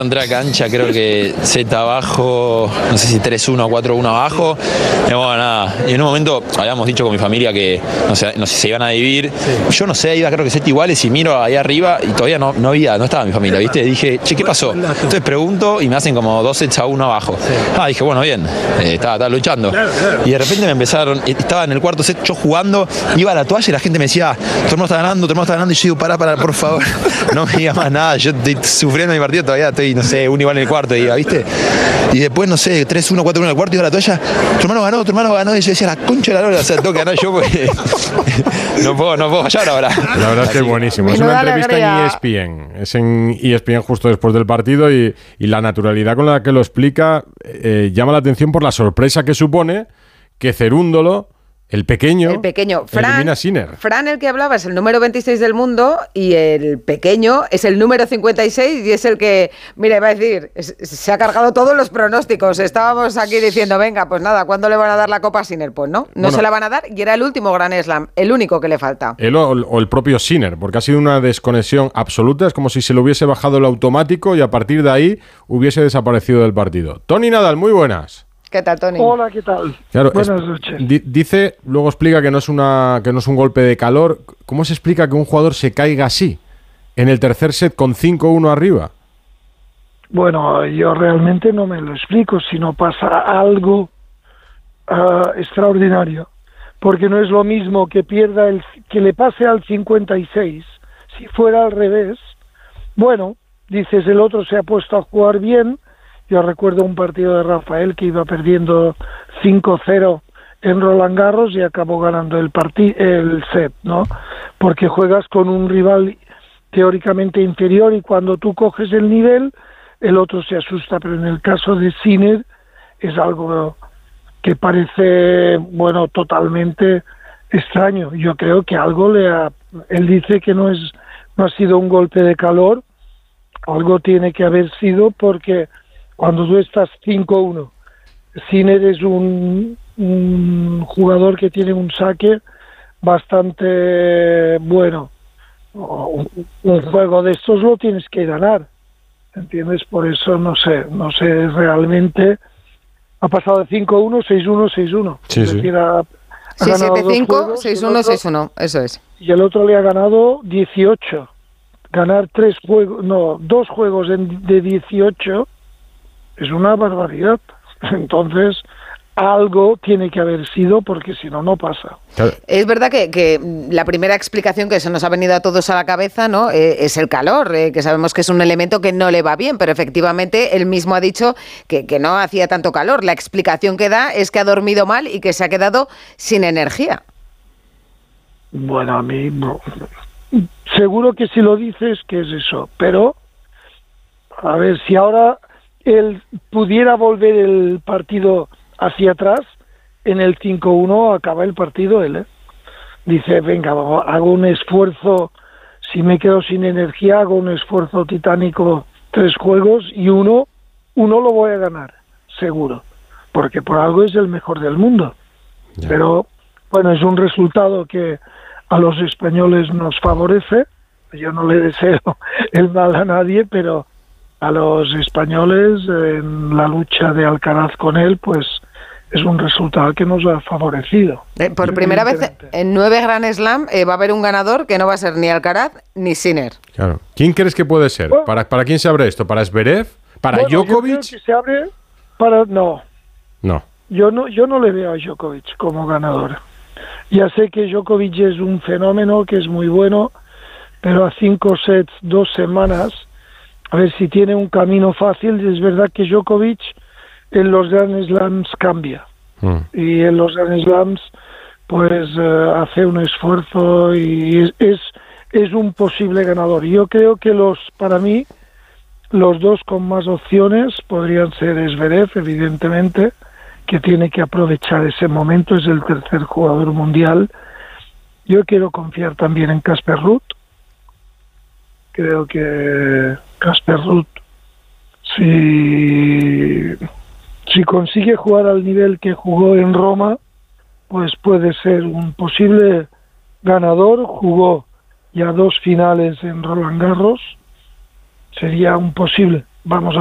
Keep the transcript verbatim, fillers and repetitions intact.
Entré a cancha, creo que Z abajo, no sé si tres uno o cuatro uno abajo. Y bueno, nada. Y en un momento habíamos dicho con mi familia que no sé, no sé, se iban a dividir. Sí. Yo no sé, iba creo que Z iguales y miro ahí arriba y todavía no, no había, no estaba mi familia, ¿viste? Y dije, che, ¿qué pasó? Entonces pregunto y me hacen como dos sets a uno abajo. Sí. Ah, dije, bueno, bien, eh, estaba, estaba luchando. Claro, claro. Y de repente me empezaron, estaba en el cuarto set yo jugando, iba a la toalla y la gente me decía, tu hermano está ganando, tu hermano está ganando. Y yo digo, pará, pará, por favor, no me digas más nada, yo estoy sufriendo mi partido todavía, estoy, no sé, uno igual en el cuarto, diga, ¿viste? Y después, no sé, tres uno, cuatro uno en el cuarto, iba a la toalla, tu hermano ganó, tu hermano ganó, y yo decía, la concha de la lora, o sea, tengo que ganar yo porque no puedo, no puedo fallar ahora. La verdad es que es buenísimo. Es una entrevista en E S P N, es en E S P N justo después del partido y, y la naturalidad con la que lo explica eh, llama la atención por la sorpresa que supone que Cerúndolo, el pequeño, el pequeño. Fran, elimina a Sinner. Fran, el que hablaba, es el número veintiséis del mundo y el pequeño es el número cincuenta y seis y es el que, mira, iba a decir, es, se ha cargado todos los pronósticos. Estábamos aquí diciendo, venga, pues nada, ¿cuándo le van a dar la Copa a Sinner? Pues no, no bueno, se la van a dar y era el último Grand Slam, el único que le falta. Él o, o el propio Sinner, porque ha sido una desconexión absoluta, es como si se le hubiese bajado el automático y a partir de ahí hubiese desaparecido del partido. Tony Nadal, muy buenas. ¿Qué tal, Tony? Hola, ¿qué tal? Claro, buenas es, noches. Di, dice, luego explica que no es una que no es un golpe de calor. ¿Cómo se explica que un jugador se caiga así en el tercer set con cinco uno arriba? Bueno, yo realmente no me lo explico si no pasa algo uh, extraordinario, porque no es lo mismo que pierda el que le pase al cincuenta y seis si fuera al revés. Bueno, dices, el otro se ha puesto a jugar bien. Yo recuerdo un partido de Rafael que iba perdiendo cinco cero en Roland Garros y acabó ganando el partido, el set, ¿no? Porque juegas con un rival teóricamente inferior y cuando tú coges el nivel, el otro se asusta. Pero en el caso de Sinner es algo que parece, bueno, totalmente extraño. Yo creo que algo le ha... Él dice que no es, no ha sido un golpe de calor, algo tiene que haber sido porque... Cuando tú estás cinco uno, Sinner es un, un jugador que tiene un saque bastante bueno. Un, un juego de estos lo tienes que ganar, ¿entiendes? Por eso no sé, no sé realmente. Ha pasado de cinco uno, seis uno, seis uno. Sí, sí. Ha, ha sí, siete cinco, seis uno, seis uno, eso es. Y el otro le ha ganado dieciocho. Ganar tres juegos, no, dos juegos en, de dieciocho... es una barbaridad. Entonces, algo tiene que haber sido porque si no, no pasa. Es verdad que, que la primera explicación que se nos ha venido a todos a la cabeza, ¿no? Eh, es el calor, eh, que sabemos que es un elemento que no le va bien, pero efectivamente él mismo ha dicho que, que no hacía tanto calor. La explicación que da es que ha dormido mal y que se ha quedado sin energía. Bueno, a mí no. Seguro que si lo dices que es eso, pero a ver si ahora él pudiera volver el partido hacia atrás, en el cinco uno acaba el partido él, ¿eh? Dice, venga, hago un esfuerzo, si me quedo sin energía, hago un esfuerzo titánico, tres juegos y uno, uno lo voy a ganar, seguro, porque por algo es el mejor del mundo. Ya. Pero, bueno, es un resultado que a los españoles nos favorece, yo no le deseo el mal a nadie, pero a los españoles en la lucha de Alcaraz con él, pues es un resultado que nos ha favorecido. Eh, por primera vez en nueve Grand Slam eh, va a haber un ganador que no va a ser ni Alcaraz ni Sinner. Claro. ¿Quién crees que puede ser? Bueno, ¿Para, ¿Para quién se abre esto? ¿Para Zverev? ¿Para bueno, Djokovic? Yo creo que se abre para... No. No. Yo no, yo no le veo a Djokovic como ganador. Ya sé que Djokovic es un fenómeno, que es muy bueno, pero a cinco sets, dos semanas... A ver si tiene un camino fácil. Es verdad que Djokovic en los Grand Slams cambia. Mm. Y en los Grand Slams pues uh, hace un esfuerzo y es, es, es un posible ganador. Yo creo que los para mí los dos con más opciones podrían ser Zverev, evidentemente, que tiene que aprovechar ese momento. Es el tercer jugador mundial. Yo quiero confiar también en Casper Ruud. Creo que Casper Ruud, si, si consigue jugar al nivel que jugó en Roma, pues puede ser un posible ganador. Jugó ya dos finales en Roland Garros, sería un posible. vamos a